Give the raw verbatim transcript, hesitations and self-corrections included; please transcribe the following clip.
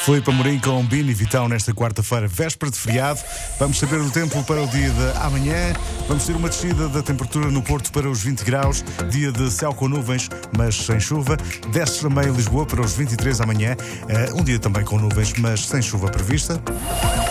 Filipe Amorim com Bini Vitão nesta quarta-feira, véspera de feriado. Vamos saber o tempo para o dia de amanhã. Vamos ter uma descida da temperatura no Porto para os vinte graus, dia de céu com nuvens, mas sem chuva. Desce também em Lisboa para os vinte e três amanhã, um dia também com nuvens, mas sem chuva prevista.